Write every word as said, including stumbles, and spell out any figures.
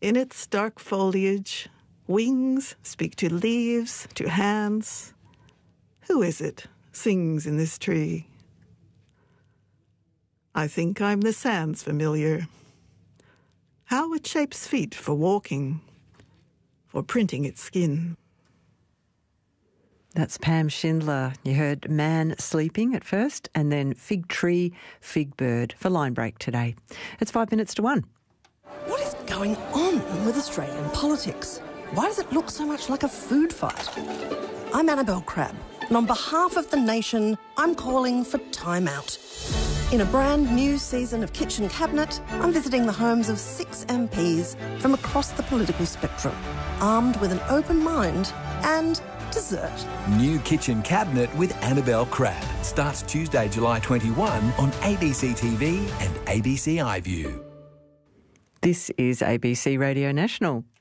In its dark foliage, wings speak to leaves, to hands. Who is it sings in this tree? I think I'm the sands familiar. How it shapes feet for walking, for printing its skin. That's Pam Schindler. You heard Man Sleeping at first, and then Fig Tree, Fig Bird for Line Break today. It's five minutes to one. What is going on with Australian politics? Why does it look so much like a food fight? I'm Annabelle Crabb, and on behalf of the nation, I'm calling for time out. In a brand new season of Kitchen Cabinet, I'm visiting the homes of six M Ps from across the political spectrum, armed with an open mind and dessert. New Kitchen Cabinet with Annabelle Crabb starts Tuesday, July twenty-first on A B C T V and A B C iView. This is A B C Radio National.